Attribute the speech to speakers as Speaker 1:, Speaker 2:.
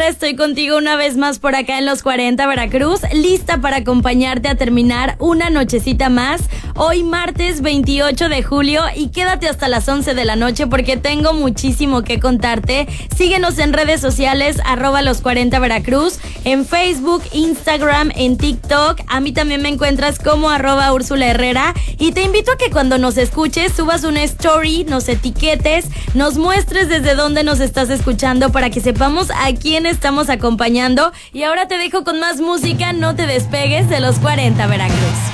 Speaker 1: Herrera, estoy contigo una vez más por acá en Los 40 Veracruz, lista para acompañarte a terminar una nochecita más. Hoy martes 28 de julio y quédate hasta las 11 de la noche porque tengo muchísimo que contarte. Síguenos en redes sociales, @Los 40 Veracruz, en Facebook, Instagram, en TikTok. A mí también me encuentras como @Úrsula Herrera y te invito a que cuando nos escuches subas una story, nos etiquetes, nos muestres desde dónde nos estás escuchando para que sepamos a quién estamos acompañando. Y ahora te dejo con más música, no te despegues de Los 40 Veracruz.